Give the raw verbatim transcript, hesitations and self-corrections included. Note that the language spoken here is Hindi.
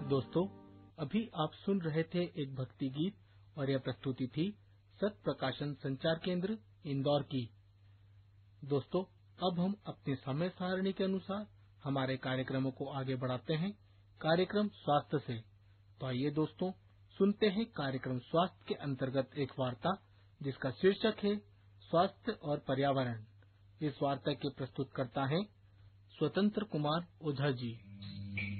दोस्तों, अभी आप सुन रहे थे एक भक्ति गीत और यह प्रस्तुति थी सत प्रकाशन संचार केंद्र इंदौर की। दोस्तों, अब हम अपने समय सारणी के अनुसार हमारे कार्यक्रमों को आगे बढ़ाते हैं कार्यक्रम स्वास्थ्य से। तो आइए दोस्तों, सुनते हैं कार्यक्रम स्वास्थ्य के अंतर्गत एक वार्ता जिसका शीर्षक है स्वास्थ्य और पर्यावरण। इस वार्ता के प्रस्तुतकर्ता हैं स्वतंत्र कुमार ओझा जी।